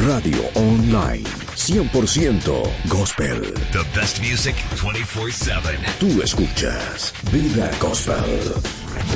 Radio Online. 100% Gospel. The best music 24/7. Tú escuchas Vida Gospel.